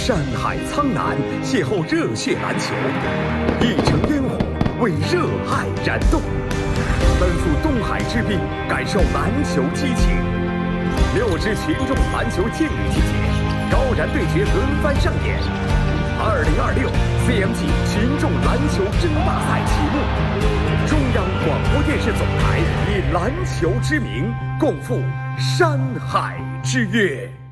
山海苍南，邂逅热血篮球，一城烟火为热爱燃动，奔赴东海之滨，感受篮球激情。6支群众篮球劲旅集结，高燃对决轮番上演。2026 CMG 群众篮球争霸赛启幕，中央广播电视总台以篮球之名，共赴山海之约。